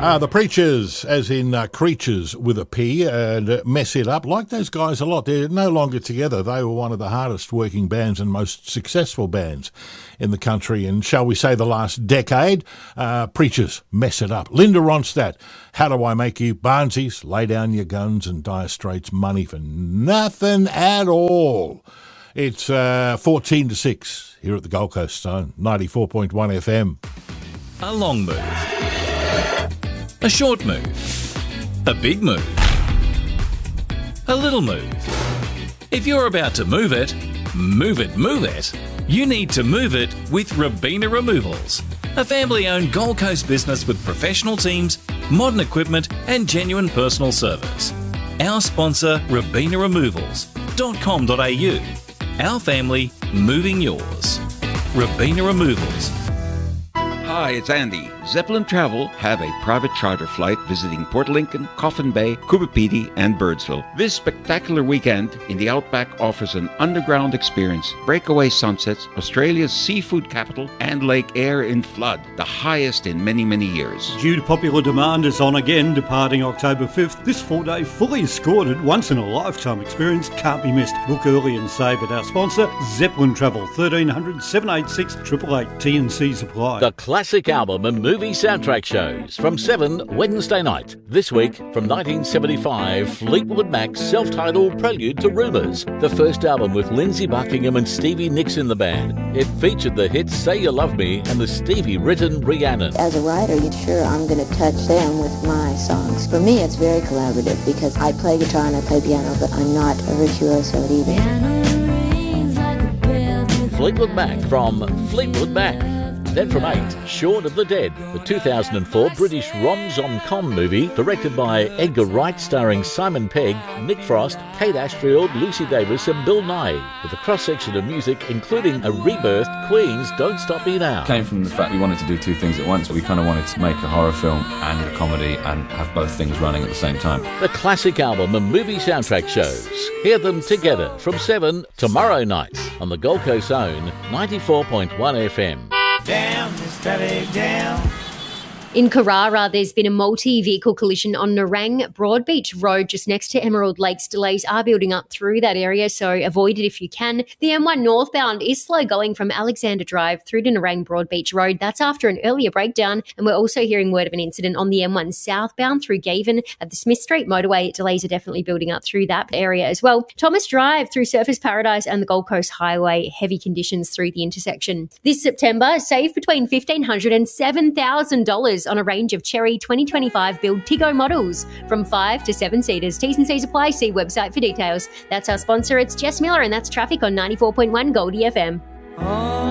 The Preachers, as in creatures with a P, and Mess It Up. Like those guys a lot. They're no longer together. They were one of the hardest working bands and most successful bands in the country in, shall we say, the last decade. Preachers, Mess It Up. Linda Ronstadt, How Do I Make You? Barnsies, Lay Down Your Guns, and Dire Straits, Money for Nothing at All. It's 14 to 6 here at the Gold Coast Zone, 94.1 FM. A long move. A short move. A big move. A little move. If you're about to move it, you need to move it with Robina Removals, a family-owned Gold Coast business with professional teams, modern equipment and genuine personal service. Our sponsor, robinaremovals.com.au. Our family, moving yours. Robina Removals. Hi, it's Andy. Zeppelin Travel have a private charter flight visiting Port Lincoln, Coffin Bay, Coober Pedy, and Birdsville. This spectacular weekend in the Outback offers an underground experience, breakaway sunsets, Australia's seafood capital, and Lake Eyre in flood, the highest in many, many years. Due to popular demand, it's on again, departing October 5th. This 4-day, fully escorted, once-in-a-lifetime experience can't be missed. Book early and save at our sponsor, Zeppelin Travel, 1300 786 888. T&C Supply. The classic album and movie soundtrack shows from 7 Wednesday night. This week, from 1975, Fleetwood Mac's self-titled Prelude to Rumours, the first album with Lindsey Buckingham and Stevie Nicks in the band. It featured the hits Say You Love Me and the Stevie-written Rhiannon. As a writer, sure, I'm going to touch them with my songs. For me, it's very collaborative because I play guitar and I play piano, but I'm not a virtuoso at either. Fleetwood Mac from Fleetwood Mac. Then from 8, Shaun of the Dead, the 2004 British rom-com movie directed by Edgar Wright, starring Simon Pegg, Nick Frost, Kate Ashfield, Lucy Davis and Bill Nighy, with a cross-section of music including a rebirthed Queen's Don't Stop Me Now. Came from the fact we wanted to do two things at once. We kind of wanted to make a horror film and a comedy and have both things running at the same time. The classic album and movie soundtrack shows. Hear them together from 7 tomorrow night on the Gold Coast Zone, 94.1 FM. Down, steady down. In Carrara, there's been a multi-vehicle collision on Nerang Broadbeach Road just next to Emerald Lakes. Delays are building up through that area, so avoid it if you can. The M1 northbound is slow going from Alexander Drive through to Nerang Broadbeach Road. That's after an earlier breakdown, and we're also hearing word of an incident on the M1 southbound through Gaven at the Smith Street motorway. Delays are definitely building up through that area as well. Thomas Drive through Surfers Paradise and the Gold Coast Highway, heavy conditions through the intersection. This September, save between $1,500 and $7,000 on a range of Cherry 2025 build Tiggo models from 5 to 7 seaters. T's and C's apply. See website for details. That's our sponsor. It's Jess Miller, and that's traffic on 94.1 Goldie FM.